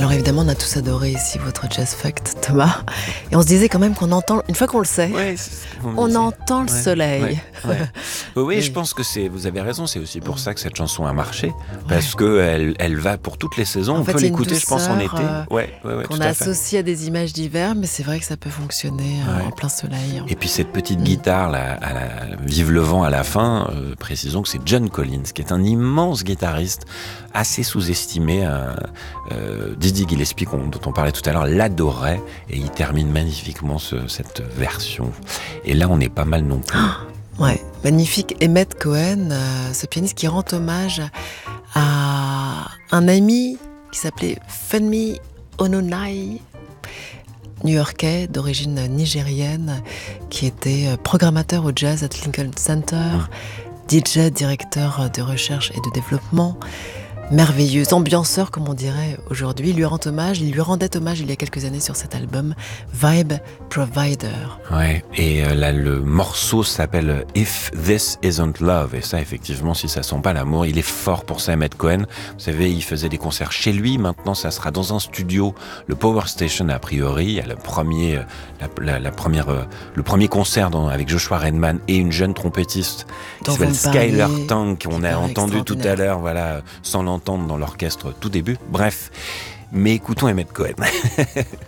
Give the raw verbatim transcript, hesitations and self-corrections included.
Alors évidemment, on a tous adoré ici votre Jazz Fact, Thomas. Et on se disait quand même qu'on entend, une fois qu'on le sait, ouais, c'est ce qu'on on disait. entend le Ouais, soleil. ouais, ouais. Oui, oui, Oui. je pense que c'est. Vous avez raison, c'est aussi pour Mm. ça que cette chanson a marché, parce que elle, elle va pour toutes les saisons. En On fait, peut il y a une l'écouter, je pense, en douceur, été. euh, Ouais, ouais, ouais, qu'on tout a à fait. associé à des images d'hiver, mais c'est vrai que ça peut fonctionner euh, Ouais. en plein soleil. Et puis cette petite Mm. guitare, là, à la Vive le vent à la fin, euh, précisons que c'est John Collins, qui est un immense guitariste, assez sous-estimé. Euh, euh, Dizzy Gillespie, qu'on- dont on parlait tout à l'heure, l'adorait, et il termine magnifiquement ce- cette version. Et là, on est pas mal non plus. Ouais, magnifique. Emmett Cohen, euh, ce pianiste qui rend hommage à un ami qui s'appelait Funmi Ononai, new-yorkais d'origine nigérienne, qui était euh, programmateur au jazz à Lincoln Center, D J, directeur de recherche et de développement, merveilleux, ambianceur comme on dirait aujourd'hui. Il lui rend hommage, il lui rendait hommage il y a quelques années sur cet album Vibe Provider. Ouais, et euh, là, le morceau s'appelle If This Isn't Love. Et ça, effectivement, si ça sent pas l'amour, il est fort pour ça, Emmett Cohen. Vous savez, il faisait des concerts chez lui. Maintenant, ça sera dans un studio, le Power Station, a priori. Il y a le premier, euh, la, la, la première, euh, le premier concert dans, avec Joshua Redman et une jeune trompettiste qui Dont s'appelle vous me parliez, Skylar Tang, qu'on qui a paraît entendu tout à extraordinaire. l'heure, voilà, sans l'entendre dans l'orchestre tout début. Bref. Mais écoutons Emmett Cohen.